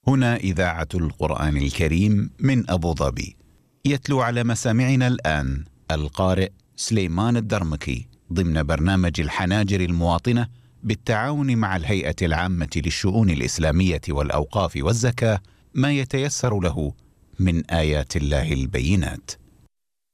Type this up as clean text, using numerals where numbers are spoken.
هنا إذاعة القرآن الكريم من أبو ظبي. يتلو على مسامعنا الآن القارئ سليمان الدرمكي ضمن برنامج الحناجر المواطنة بالتعاون مع الهيئة العامة للشؤون الإسلامية والأوقاف والزكاة ما يتيسر له من آيات الله البينات.